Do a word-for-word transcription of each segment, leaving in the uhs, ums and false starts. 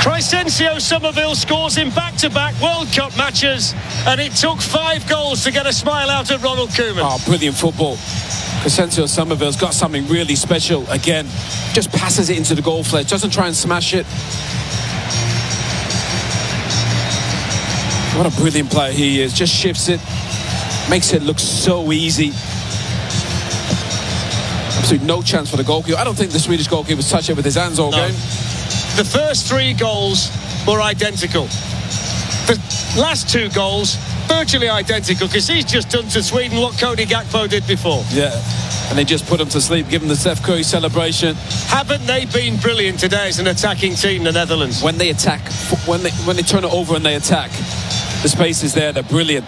Crescencio Somerville scores in back-to-back World Cup matches, and it took five goals to get a smile out of Ronald Koeman. Oh, brilliant football. Crescencio Somerville's got something really special. Again, just passes it into the goal fledge, doesn't try and smash it. What a brilliant player he is. Just shifts it, makes it look so easy. Absolutely no chance for the goalkeeper. I don't think the Swedish goalkeeper's touched it with his hands all no. game. The first three goals were identical. The last two goals, virtually identical, because he's just done to Sweden what Cody Gakpo did before. Yeah, and they just put him to sleep, give him the Steph Curry celebration. Haven't they been brilliant today as an attacking team, the Netherlands? When they attack, when they, when they turn it over and they attack, the space is there, they're brilliant.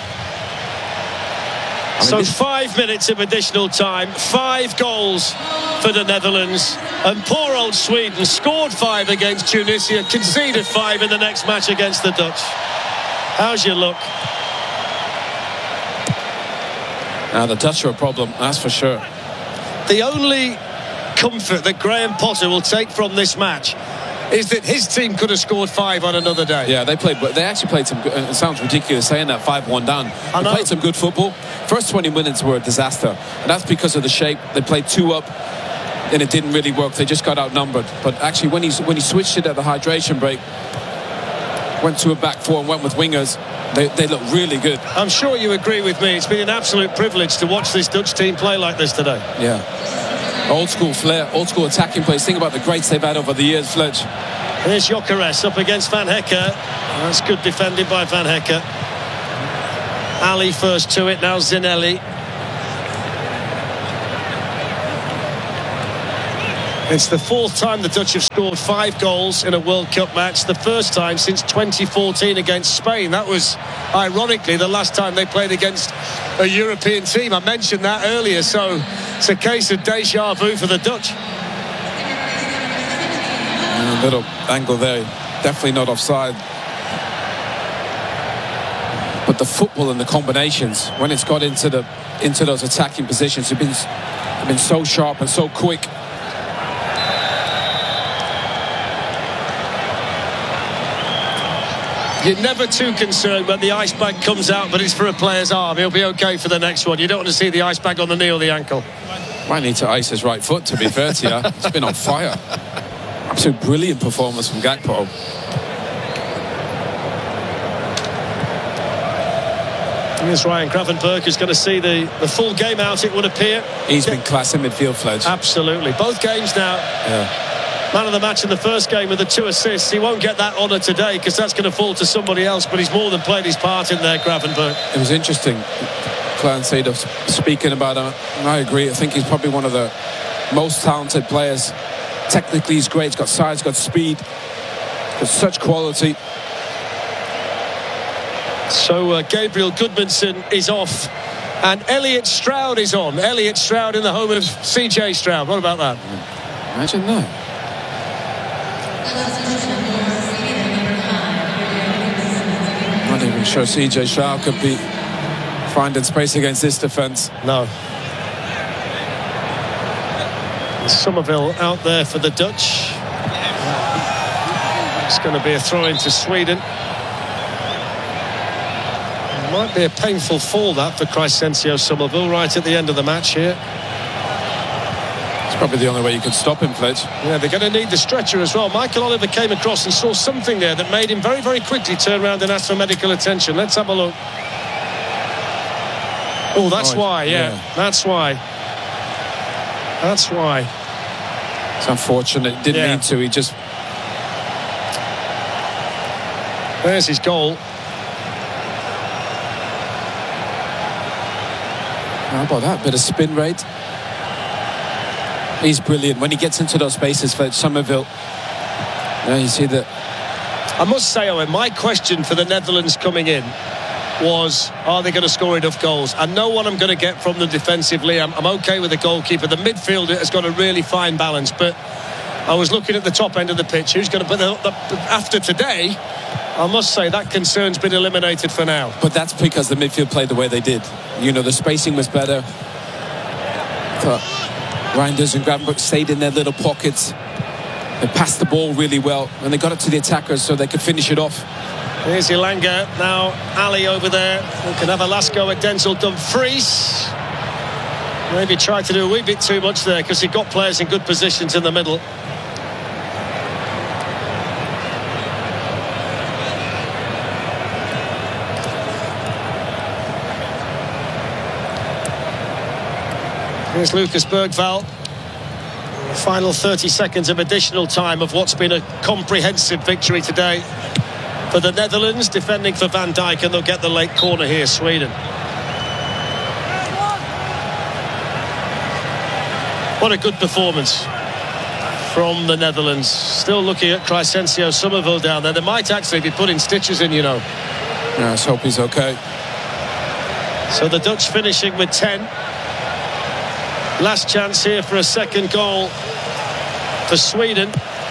I mean, so this... five minutes of additional time, five goals for the Netherlands, and poor old Sweden scored five against Tunisia, conceded five in the next match against the Dutch. How's your look? Now the Dutch are a problem, that's for sure. The only comfort that Graham Potter will take from this match is that his team could have scored five on another day. Yeah, they played. They actually played some. It sounds ridiculous saying that five one down. They played some good football. First twenty minutes were a disaster, and that's because of the shape. They played two up, and it didn't really work. They just got outnumbered. But actually, when he when he switched it at the hydration break, went to a back four and went with wingers, they they look really good. I'm sure you agree with me. It's been an absolute privilege to watch this Dutch team play like this today. Yeah. Old school flair, old school attacking plays. Think about the greats they've had over the years, Fledge. Here's Gyökeres up against Van Hecke. That's good defending by Van Hecke. Ali first to it, now Zinelli. It's the fourth time the Dutch have scored five goals in a World Cup match. The first time since twenty fourteen against Spain. That was, ironically, the last time they played against a European team. I mentioned that earlier, so it's a case of deja vu for the Dutch. A little angle there, definitely not offside. But the football and the combinations, when it's got into the into those attacking positions, have been have been so sharp and so quick. You're never too concerned when the ice bag comes out, but it's for a player's arm. He'll be okay for the next one. You don't want to see the ice bag on the knee or the ankle. Might need to ice his right foot, to be fair to you. It's been on fire. Absolute brilliant performance from Gakpo. Here's Ryan Gravenberch, who's going to see the, the full game out, it would appear. He's been class in midfield, Fledge. Absolutely. Both games now. Yeah. Man of the match in the first game with the two assists. He won't get that honour today because that's going to fall to somebody else, but he's more than played his part in there, Gravenberch. It was interesting, Clarence Seedorf speaking about him. And I agree. I think he's probably one of the most talented players. Technically, he's great. He's got size, got speed, got such quality. So uh, Gabriel Goodmanson is off, and Elliot Stroud is on. Elliot Stroud in the home of C J Stroud. What about that? Imagine that. Not even sure C J Stroud could be finding space against this defence. No. Somerville out there for the Dutch. It's going to be a throw into Sweden. It might be a painful fall, that, for Crescencio Somerville right at the end of the match here. It's probably the only way you could stop him, Fledge. Yeah, they're going to need the stretcher as well. Michael Oliver came across and saw something there that made him very, very quickly turn around and ask for medical attention. Let's have a look. Oh, that's oh, why, yeah. yeah. That's why. That's why. It's unfortunate. Didn't yeah. need to. He just... There's his goal. How about that? Bit of spin rate. He's brilliant. When he gets into those spaces for Somerville, yeah, you see that. I must say, Owen, my question for the Netherlands coming in was, are they going to score enough goals? I know what I'm going to get from them defensively. I'm, I'm okay with the goalkeeper. The midfielder has got a really fine balance, but I was looking at the top end of the pitch. Who's going to put the, the, after today? I must say that concern's been eliminated for now. But that's because the midfield played the way they did. You know, the spacing was better. But Reinders and Gravenberch stayed in their little pockets. They passed the ball really well, and they got it to the attackers so they could finish it off. Here's Elanga. Now Ali over there. We can have a last go at Denzel Dumfries. Maybe tried to do a wee bit too much there because he got players in good positions in the middle. Here's Lucas Bergvall. Final thirty seconds of additional time of what's been a comprehensive victory today for the Netherlands, defending for Van Dijk, and they'll get the late corner here, Sweden. What a good performance from the Netherlands. Still looking at Crysencio Somerville down there. They might actually be putting stitches in, you know. Yeah, let's hope he's okay. So the Dutch finishing with ten. Last chance here for a second goal for Sweden.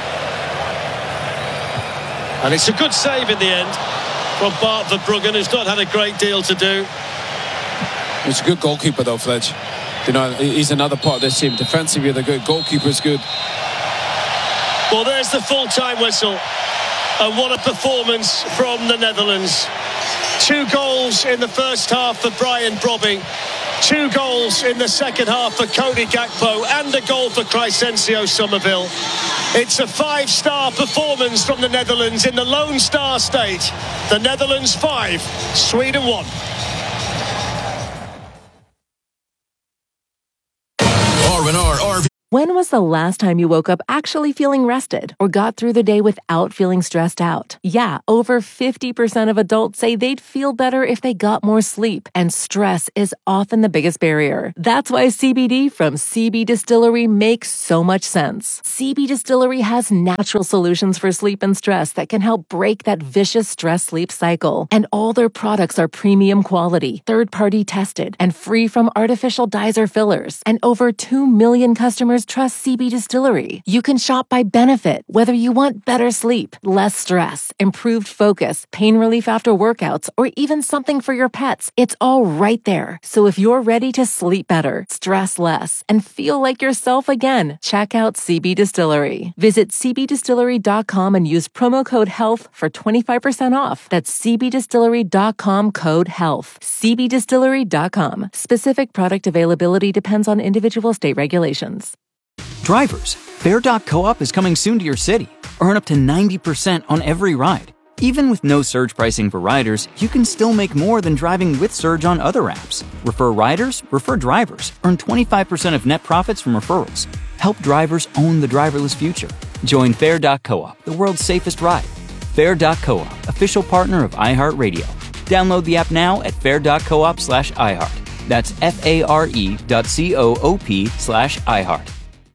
And it's a good save in the end from Bart Verbruggen, who's not had a great deal to do. He's a good goalkeeper though, Fletch. You know, he's another part of this team. Defensively, they're good. Goalkeeper's good. Well, there's the full-time whistle. And what a performance from the Netherlands. Two goals in the first half for Brian Brobby. Two goals in the second half for Cody Gakpo, and a goal for Crysencio Somerville. It's a five-star performance from the Netherlands in the Lone Star State. The Netherlands five, Sweden one. R and R R V. When was the last time you woke up actually feeling rested or got through the day without feeling stressed out? Yeah, over fifty percent of adults say they'd feel better if they got more sleep, and stress is often the biggest barrier. That's why C B D from C B Distillery makes so much sense. C B Distillery has natural solutions for sleep and stress that can help break that vicious stress-sleep cycle. And all their products are premium quality, third-party tested, and free from artificial dyes or fillers. And over two million customers trust C B Distillery. You can shop by benefit, whether you want better sleep, less stress, improved focus, pain relief after workouts, or even something for your pets. It's all right there. So if you're ready to sleep better, stress less, and feel like yourself again, check out C B Distillery. Visit c b distillery dot com and use promo code HEALTH for twenty-five percent off. That's c b distillery dot com code HEALTH. c b distillery dot com. Specific product availability depends on individual state regulations. Drivers, Fare dot coop is coming soon to your city. Earn up to ninety percent on every ride. Even with no surge pricing for riders, you can still make more than driving with Surge on other apps. Refer riders, refer drivers. Earn twenty-five percent of net profits from referrals. Help drivers own the driverless future. Join Fare dot coop, the world's safest ride. Fare dot coop, official partner of iHeartRadio. Download the app now at fare dot coop slash iHeart. That's F-A-R-E dot C-O-O-P slash iHeart.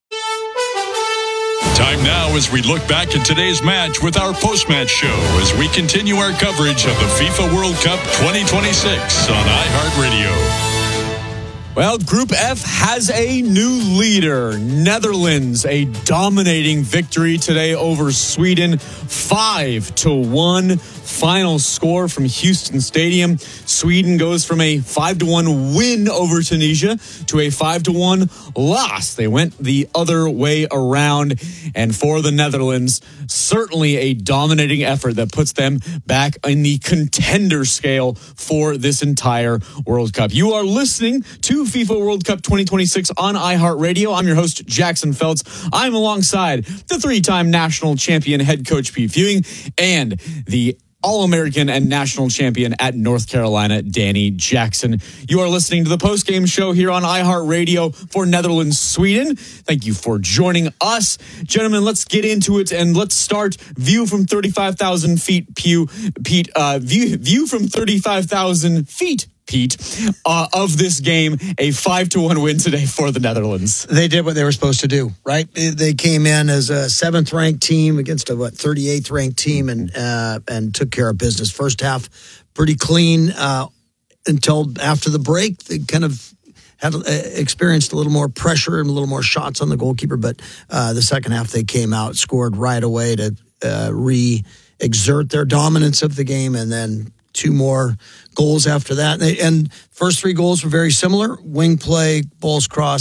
Time now as we look back at today's match with our post-match show as we continue our coverage of the FIFA World Cup twenty twenty-six on iHeartRadio. Well, Group F has a new leader. Netherlands, a dominating victory today over Sweden, five to one. Final score from Houston Stadium. Sweden goes from a five to one win over Tunisia to a five to one loss. They went the other way around. And for the Netherlands, certainly a dominating effort that puts them back in the contender scale for this entire World Cup. You are listening to FIFA World Cup twenty twenty-six on iHeartRadio. I'm your host, Jackson Feltz. I'm alongside the three-time national champion head coach Pete Fewing and the All-American and national champion at North Carolina, Danny Jackson. You are listening to the post-game show here on iHeartRadio for Netherlands, Sweden. Thank you for joining us. Gentlemen, let's get into it, and let's start view from thirty-five thousand feet, Pew, Pete. Uh, view, view from thirty-five thousand feet, Pete, uh, of this game, a five to one win today for the Netherlands. They did what they were supposed to do, right? They came in as a seventh ranked team against a what thirty-eighth ranked team, and uh, and took care of business. First half pretty clean uh, until after the break. They kind of had uh, experienced a little more pressure and a little more shots on the goalkeeper, but uh, the second half they came out, scored right away to uh, re-exert their dominance of the game, and then two more goals after that. And, they, and first three goals were very similar. Wing play, balls cross,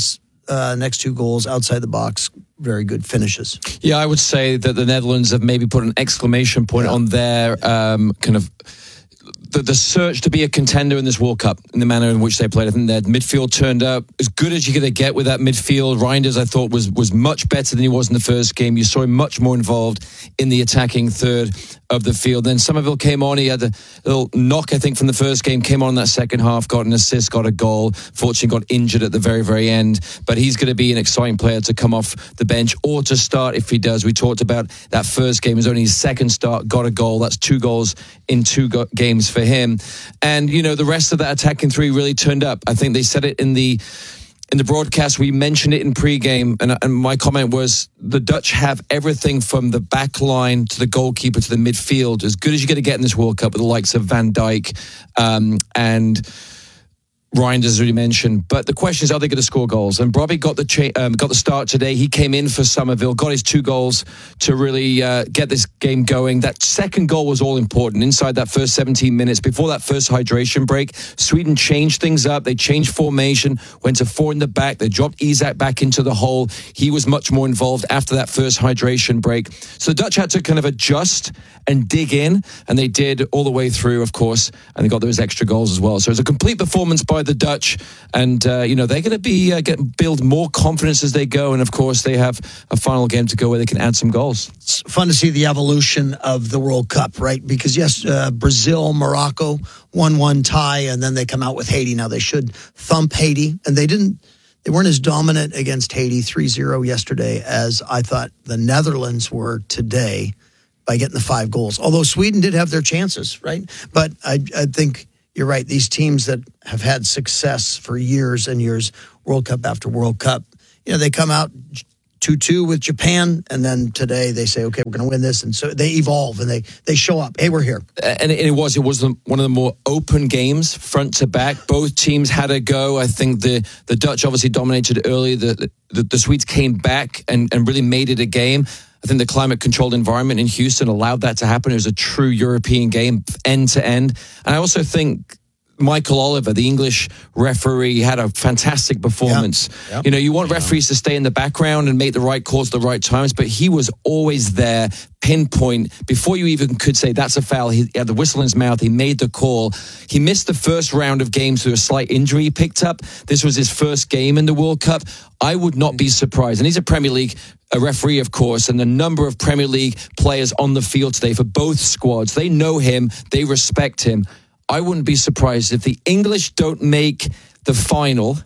uh, next two goals outside the box, very good finishes. Yeah, I would say that the Netherlands have maybe put an exclamation point yeah. on their um, kind of the, the search to be a contender in this World Cup in the manner in which they played. I think their midfield turned up as good as you're going to get with that midfield. Reinders, I thought, was was much better than he was in the first game. You saw him much more involved in the attacking third of the field. Then Somerville came on. He had a little knock, I think, from the first game, came on in that second half, got an assist, got a goal. Fortunately, got injured at the very, very end. But he's going to be an exciting player to come off the bench or to start if he does. We talked about that first game. It was only his second start, got a goal. That's two goals in two go- games for him. And, you know, the rest of that attacking three really turned up. I think they said it in the in the broadcast. We mentioned it in pregame, and, and my comment was the Dutch have everything from the back line to the goalkeeper to the midfield, as good as you're going to get in this World Cup with the likes of Van Dijk um, and Reinders, as we mentioned. But the question is, are they going to score goals? And Robbie got the cha- um, got the start today. He came in for Somerville, got his two goals to really uh, get this game going. That second goal was all important. Inside that first seventeen minutes, before that first hydration break, Sweden changed things up. They changed formation, went to four in the back. They dropped Isak back into the hole. He was much more involved after that first hydration break. So the Dutch had to kind of adjust and dig in, and they did all the way through, of course, and they got those extra goals as well. So it was a complete performance by the Dutch, and uh, you know they're going to be uh, get build more confidence as they go, and of course they have a final game to go where they can add some goals. It's fun to see the evolution of the World Cup, right? Because yes, uh, Brazil, Morocco, one one tie, and then they come out with Haiti. Now they should thump Haiti, and they didn't. They weren't as dominant against Haiti three zero yesterday as I thought the Netherlands were today by getting the five goals. Although Sweden did have their chances, right? But I, I think you're right. These teams that have had success for years and years, World Cup after World Cup, you know, they come out two two with Japan, and then today they say, okay, we're going to win this. And so they evolve and they, they show up. Hey, we're here. And it was it was one of the more open games, front to back. Both teams had a go. I think the, the Dutch obviously dominated early. The, the, the Swedes came back and, and really made it a game. I think the climate-controlled environment in Houston allowed that to happen. It was a true European game, end to end. And I also think Michael Oliver, the English referee, had a fantastic performance. Yep. Yep. You know, you want referees to stay in the background and make the right calls at the right times, but he was always there, pinpoint. Before you even could say that's a foul, he had the whistle in his mouth. He made the call. He missed the first round of games through a slight injury he picked up. This was his first game in the World Cup. I would not be surprised. And he's a Premier League a referee, of course, and the number of Premier League players on the field today for both squads. They know him. They respect him. I wouldn't be surprised if the English don't make the final.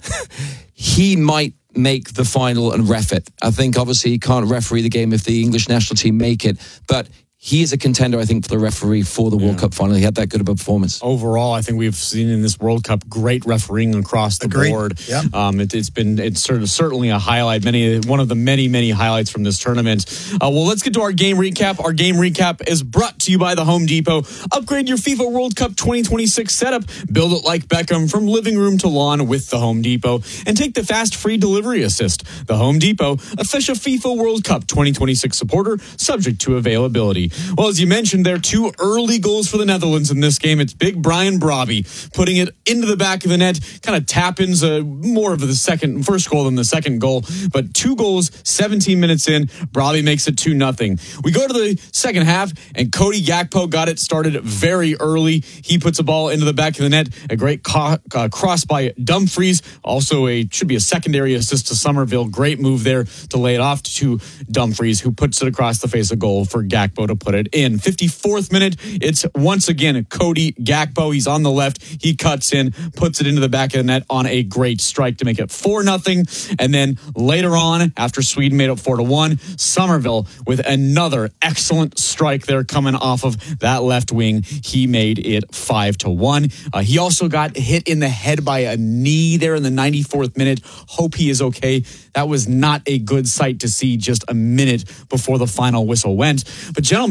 He might make the final and ref it. I think obviously he can't referee the game if the English national team make it, but he is a contender, I think, for the referee for the yeah. World Cup final. He had that good of a performance. Overall, I think we've seen in this World Cup great refereeing across the Agreed. board. Yep. Um, it, it's been it's sort of certainly a highlight, many one of the many, many highlights from this tournament. Uh, well, let's get to our game recap. Our game recap is brought to you by the Home Depot. Upgrade your FIFA World Cup twenty twenty-six setup. Build it like Beckham from living room to lawn with the Home Depot. And take the fast free delivery assist. The Home Depot, official FIFA World Cup twenty twenty-six supporter, subject to availability. Well, as you mentioned, there are two early goals for the Netherlands in this game. It's big Brian Brobby putting it into the back of the net, kind of tap-ins, uh, more of the second, first goal than the second goal. But two goals, seventeen minutes in, Brobby makes it two nothing. We go to the second half, and Cody Gakpo got it started very early. He puts a ball into the back of the net. A great co- uh, cross by Dumfries. Also, a should be a secondary assist to Somerville. Great move there to lay it off to Dumfries, who puts it across the face of goal for Gakpo to put it in. fifty-fourth minute, it's once again Cody Gakpo. He's on the left. He cuts in, puts it into the back of the net on a great strike to make it four nothing. And then later on, after Sweden made it four to one, Somerville with another excellent strike there coming off of that left wing. He made it five to one. Uh, he also got hit in the head by a knee there in the ninety-fourth minute. Hope he is okay. That was not a good sight to see just a minute before the final whistle went. But gentlemen,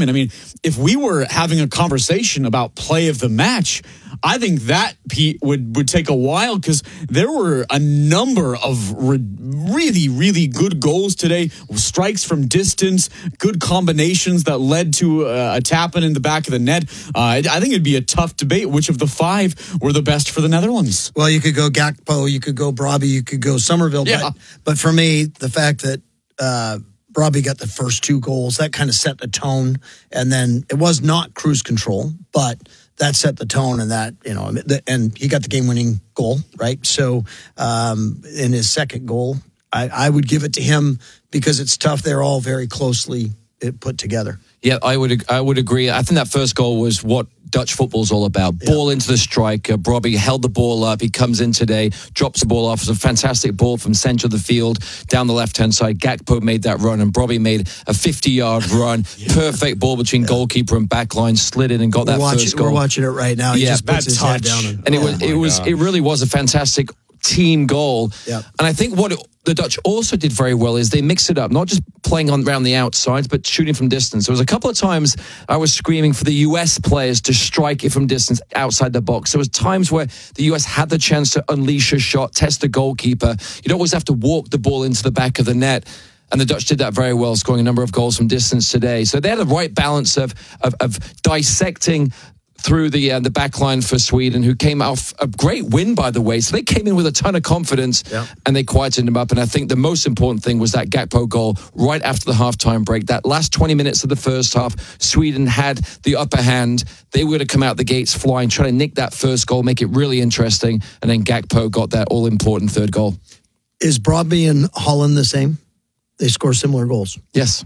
environment. I mean, if we were having a conversation about play of the match, I think that, Pete, would, would take a while because there were a number of re- really, really good goals today. Strikes from distance, good combinations that led to uh, a tap-in in the back of the net. Uh, I, I think it'd be a tough debate which of the five were the best for the Netherlands. Well, you could go Gakpo, you could go Brobbey, you could go Somerville. Yeah. But, but for me, the fact that uh, Brobbey got the first two goals, that kind of set the tone. And then it was not cruise control, but that set the tone, and that, you know, and he got the game-winning goal, right? So um, in his second goal, I, I would give it to him because it's tough. They're all very closely put together. Yeah, I would I would agree. I think that first goal was what Dutch football's all about. Yeah. Ball into the striker. Brobbey held the ball up. He comes in today, drops the ball off. It's a fantastic ball from center of the field down the left-hand side. Gakpo made that run, and Brobbey made a fifty-yard run. Yeah. Perfect ball between yeah. goalkeeper and backline. Slid in and got we're that watching, first goal. We're watching it right now. He yeah, just puts his touch. head down. And, and oh it was it was God. it really was a fantastic team goal. Yeah. And I think what it, the Dutch also did very well is they mixed it up, not just playing on around the outside, but shooting from distance. There was a couple of times I was screaming for the U S players to strike it from distance outside the box. There was times where the U S had the chance to unleash a shot, test the goalkeeper. You don't always have to walk the ball into the back of the net. And the Dutch did that very well, scoring a number of goals from distance today. So they had the right balance of of, of dissecting through the uh, the back line for Sweden, who came off a great win, by the way. So they came in with a ton of confidence, yeah. and they quieted them up. And I think the most important thing was that Gakpo goal right after the halftime break. That last twenty minutes of the first half, Sweden had the upper hand. They would have come out the gates flying, trying to nick that first goal, make it really interesting. And then Gakpo got that all-important third goal. Is Brobbey and Holland the same? They score similar goals. Yes.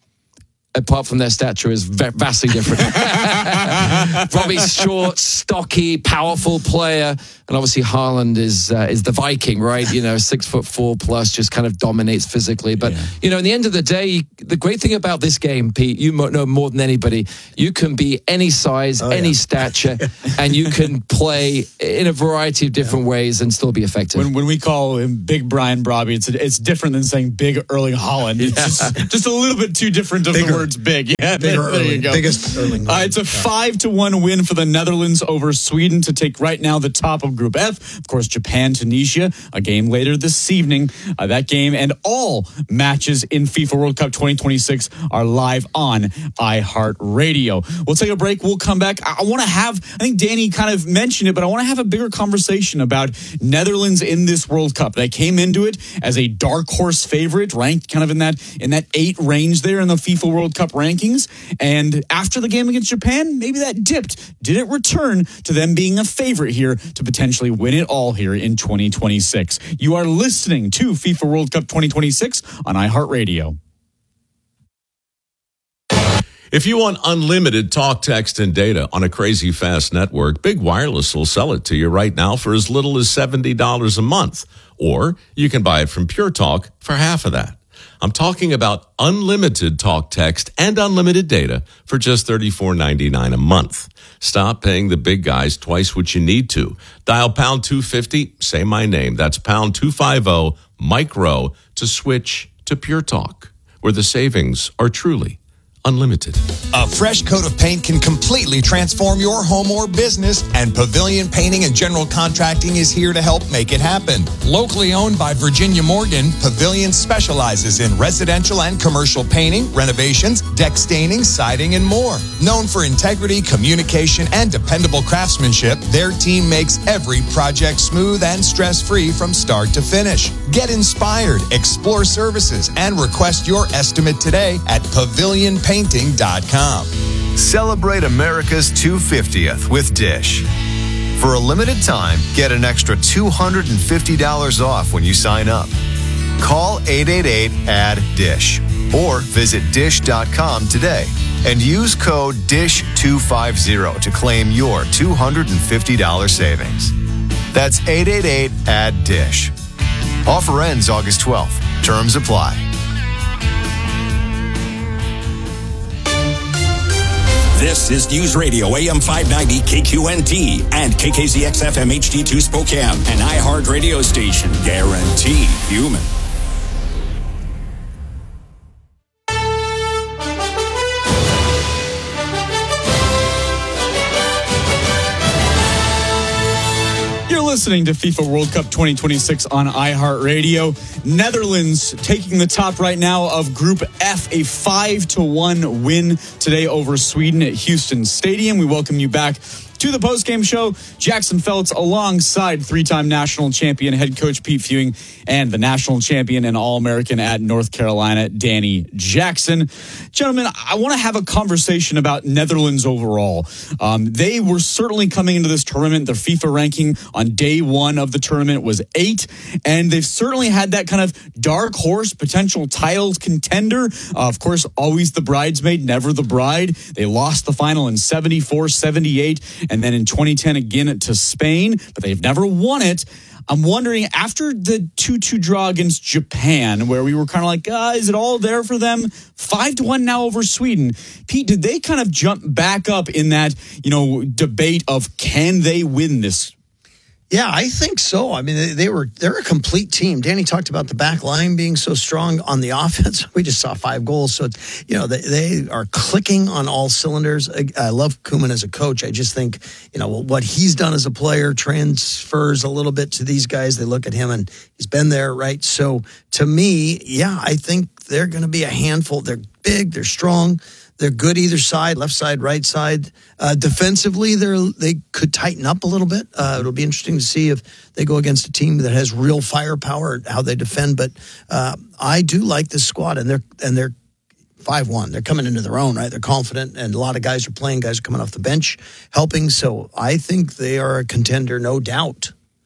Apart from their stature is vastly different. Brobbey's short, stocky, powerful player, and obviously Haaland is uh, is the Viking, right? You know, six foot four plus, just kind of dominates physically. But yeah. you know, in the end of the day, the great thing about this game, Pete, you know more than anybody, you can be any size, oh, any yeah. stature, and you can play in a variety of different yeah. ways and still be effective. When, when we call him Big Brian Brobbey, it's it's different than saying Big Erling Haaland. It's yeah. just, just a little bit too different of Bigger. the word. It's big. Yeah, Bigger there, there you go. Biggest Erling. Uh, it's a five to one win for the Netherlands over Sweden to take right now the top of Group F. Of course, Japan, Tunisia, a game later this evening. Uh, that game and all matches in FIFA World Cup twenty twenty-six are live on iHeartRadio. We'll take a break. We'll come back. I, I want to have, I think Danny kind of mentioned it, but I want to have a bigger conversation about Netherlands in this World Cup. They came into it as a dark horse favorite, ranked kind of in that in that eight range there in the FIFA World Cup rankings. And after the game against Japan, maybe that dipped. Did it return to them being a favorite here to potentially win it all here in twenty twenty-six? You are listening to FIFA World Cup twenty twenty-six on iHeartRadio. If you want unlimited talk, text, and data on a crazy fast network, Big Wireless will sell it to you right now for as little as seventy dollars a month. Or you can buy it from Pure Talk for half of that. I'm talking about unlimited talk, text, and unlimited data for just thirty-four ninety-nine a month. Stop paying the big guys twice what you need to. Dial pound two fifty, say my name. That's pound two fifty, micro, to switch to Pure Talk, where the savings are truly unlimited. A fresh coat of paint can completely transform your home or business, and Pavilion Painting and General Contracting is here to help make it happen. Locally owned by Virginia Morgan, Pavilion specializes in residential and commercial painting, renovations, deck staining, siding, and more. Known for integrity, communication, and dependable craftsmanship, their team makes every project smooth and stress-free from start to finish. Get inspired, explore services, and request your estimate today at Pavilion Painting. painting dot com. Celebrate America's two hundred fiftieth with Dish. For a limited time, get an extra two hundred fifty dollars off when you sign up. Call eight eight eight, A D D I S H or visit dish dot com today and use code D I S H two fifty to claim your two hundred fifty dollars savings. That's eight eight eight, A D D I S H. Offer ends August twelfth. Terms apply. This is News Radio A M five ninety K Q N T and K K Z X F M H D two Spokane, an iHeart radio station guaranteed human. listening to FIFA World Cup twenty twenty-six on iHeartRadio. Netherlands taking the top right now of Group F, a five to one win today over Sweden at Houston Stadium. We welcome you back to the postgame show. Jackson Feltz alongside three-time national champion head coach Pete Fewing and the national champion and All-American at North Carolina, Danny Jackson. Gentlemen, I want to have a conversation about Netherlands overall. Um, they were certainly coming into this tournament. Their FIFA ranking on day one of the tournament was eight, and they've certainly had that kind of dark horse potential title contender. Uh, of course, always the bridesmaid, never the bride. They lost the final in seventy-four seventy-eight, and then in twenty ten again to Spain, but they've never won it. I'm wondering, after the two two draw against Japan, where we were kind of like, ah, is it all there for them? five to one now over Sweden. Pete, did they kind of jump back up in that, you know, debate of can they win this? Yeah, I think so. I mean, they, they were they're a complete team. Danny talked about the back line being so strong on the offense. We just saw five goals. So, you know, they, they are clicking on all cylinders. I, I love Koeman as a coach. I just think, you know, what he's done as a player transfers a little bit to these guys. They look at him and he's been there, right? So, to me, yeah, I think they're going to be a handful. They're big, they're strong. They're good either side, left side, right side. Uh, defensively, they they could tighten up a little bit. Uh, it'll be interesting to see if they go against a team that has real firepower, how they defend. But uh, I do like this squad, and they're and they're five one. They're coming into their own, right? They're confident, and a lot of guys are playing. Guys are coming off the bench, helping. So I think they are a contender, no doubt.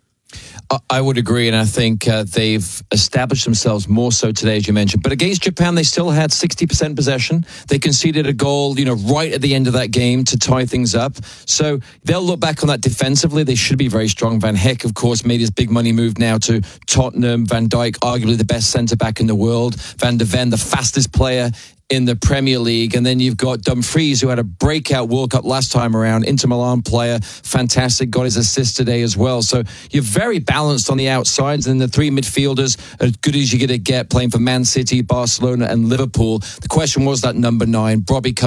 I would agree, and I think uh, they've established themselves more so today, as you mentioned. But against Japan, they still had sixty percent possession. They conceded a goal, you know, right at the end of that game to tie things up. So they'll look back on that defensively. They should be very strong. Van Heck, of course, made his big money move now to Tottenham. Van Dijk, arguably the best centre-back in the world. Van de Ven, the fastest player in the Premier League. And then you've got Dumfries, who had a breakout World Cup last time around, Inter Milan player, fantastic, got his assist today as well. So you're very balanced on the outsides, and the three midfielders, as good as you're going to get, playing for Man City, Barcelona and Liverpool. The question was that number nine, Bobby